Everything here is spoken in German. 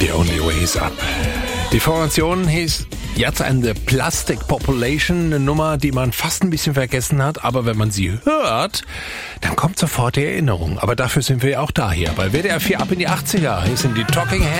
The Only Way is Up. Die Formation hieß Jetzt and the Plastic Population, eine Nummer, die man fast ein bisschen vergessen hat, aber wenn man sie hört, dann kommt sofort die Erinnerung. Aber dafür sind wir ja auch da hier. Bei WDR 4 ab in die 80er. Hier sind die Talking Heads.